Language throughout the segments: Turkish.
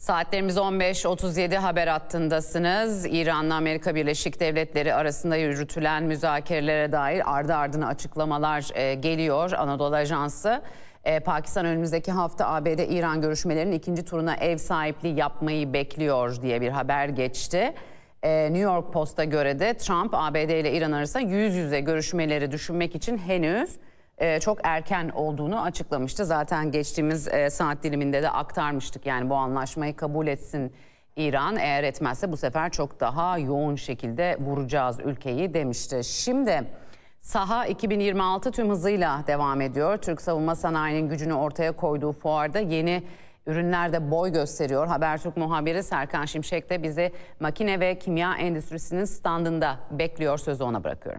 Saatlerimiz 15.37, haber hattındasınız. İran'la Amerika Birleşik Devletleri arasında yürütülen müzakerelere dair ardı ardına açıklamalar geliyor. Anadolu Ajansı, Pakistan önümüzdeki hafta ABD-İran görüşmelerinin ikinci turuna ev sahipliği yapmayı bekliyor diye bir haber geçti. New York Post'a göre de Trump, ABD ile İran arasında yüz yüze görüşmeleri düşünmek için henüz çok erken olduğunu açıklamıştı. Zaten geçtiğimiz saat diliminde de aktarmıştık. Yani bu anlaşmayı kabul etsin İran, eğer etmezse bu sefer çok daha yoğun şekilde vuracağız ülkeyi demişti. Şimdi Saha 2026 tüm hızıyla devam ediyor. Türk savunma sanayinin gücünü ortaya koyduğu fuarda yeni ürünler de boy gösteriyor. Habertürk muhabiri Serkan Şimşek de bizi makine ve kimya endüstrisinin standında bekliyor. Sözü ona bırakıyorum.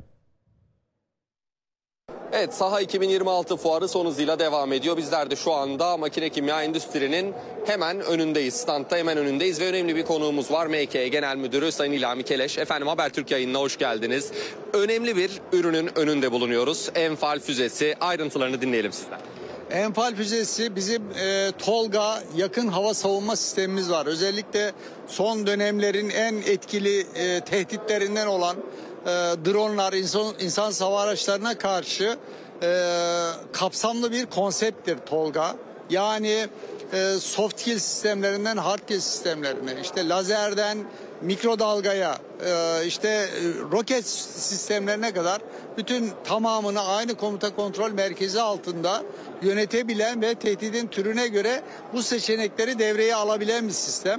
Evet, Saha 2026 fuarı son hızıyla devam ediyor. Bizler de şu anda makine kimya endüstrinin hemen önündeyiz. Standta hemen önündeyiz ve önemli bir konuğumuz var. MKE Genel Müdürü Sayın İlhami Keleş. Efendim, Habertürk yayınına hoş geldiniz. Önemli bir ürünün önünde bulunuyoruz. Enfal füzesi. Ayrıntılarını dinleyelim sizden. Enfal füzesi bizim TOLGA yakın hava savunma sistemimiz var. Özellikle son dönemlerin en etkili tehditlerinden olan dronlar, insan hava araçlarına karşı kapsamlı bir konsepttir TOLGA. Yani soft kill sistemlerinden hard kill sistemlerine, işte lazerden mikrodalgaya, işte roket sistemlerine kadar bütün tamamını aynı komuta kontrol merkezi altında yönetebilen ve tehdidin türüne göre bu seçenekleri devreye alabilen bir sistem.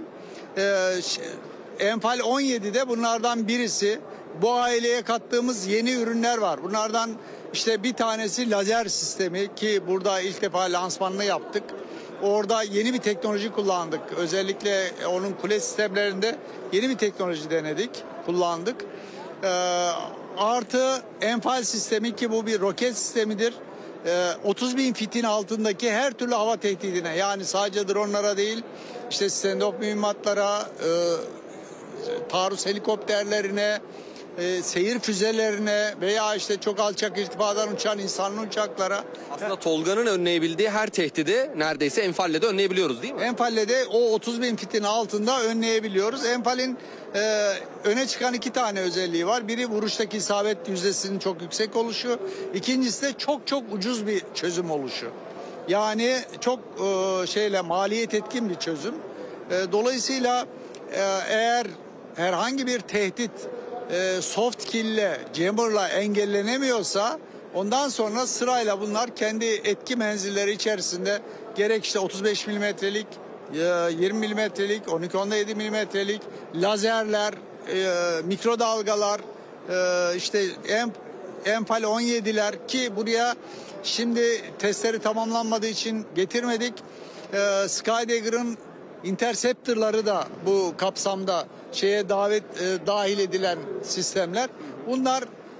Enfal 17'de bunlardan birisi. Bu aileye kattığımız yeni ürünler var. Bunlardan işte bir tanesi lazer sistemi, ki burada ilk defa lansmanını yaptık. Orada yeni bir teknoloji kullandık. Özellikle onun kule sistemlerinde yeni bir teknoloji denedik, kullandık. Artı enfal sistemi, ki bu bir roket sistemidir. 30.000 fitin altındaki her türlü hava tehdidine, yani sadece dronlara değil, işte stand-off mühimmatlara, taarruz helikopterlerine, seyir füzelerine veya işte çok alçak irtifadan uçan insanlı uçaklara. Aslında TOLGA'nın önleyebildiği her tehdidi neredeyse Enfal'le de önleyebiliyoruz, değil mi? Enfal'le de o 30.000 fitin altında önleyebiliyoruz. Enfal'in öne çıkan iki tane özelliği var. Biri, vuruştaki isabet yüzdesinin çok yüksek oluşu. İkincisi de çok ucuz bir çözüm oluşu. Yani çok maliyet etkin bir çözüm. Dolayısıyla eğer herhangi bir tehdit soft kill'le, jammer'la engellenemiyorsa, ondan sonra sırayla bunlar kendi etki menzilleri içerisinde gerek işte 35 milimetrelik, 20 milimetrelik, 12.7 milimetrelik lazerler, mikrodalgalar, işte Enfal 17'ler, ki buraya şimdi testleri tamamlanmadığı için getirmedik. Skydagger'ın Interceptor'ları da bu kapsamda dahil edilen sistemler. Bunlar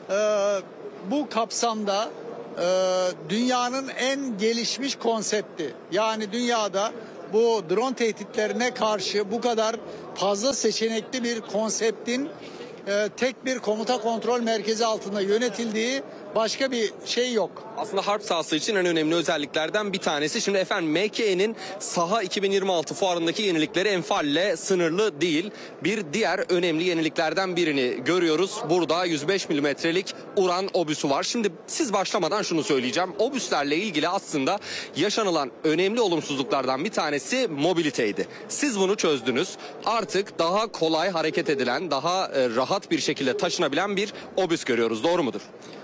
bu kapsamda dünyanın en gelişmiş konsepti. Yani dünyada bu drone tehditlerine karşı bu kadar fazla seçenekli bir konseptin tek bir komuta kontrol merkezi altında yönetildiği başka bir şey yok. Aslında harp sahası için en önemli özelliklerden bir tanesi. Şimdi efendim, MKE'nin Saha 2026 fuarındaki yenilikleri Enfal'le sınırlı değil. Bir diğer önemli yeniliklerden birini görüyoruz. Burada 105 milimetrelik Uran obüsü var. Şimdi siz başlamadan şunu söyleyeceğim. Obüslerle ilgili aslında yaşanılan önemli olumsuzluklardan bir tanesi mobiliteydi. Siz bunu çözdünüz. Artık daha kolay hareket edilen, daha rahat bir şekilde taşınabilen bir obüs görüyoruz. Doğru mudur?